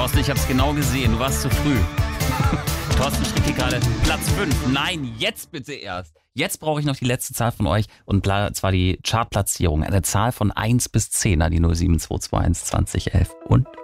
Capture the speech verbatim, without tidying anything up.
Thorsten, ich hab's genau gesehen. Du warst zu früh. Thorsten schrieb hier gerade Platz fünf. Nein, jetzt bitte erst. Jetzt brauche ich noch die letzte Zahl von euch und zwar die Chartplatzierung. Eine Zahl von eins bis zehn an die null sieben zwei zwei eins zwanzig elf. Und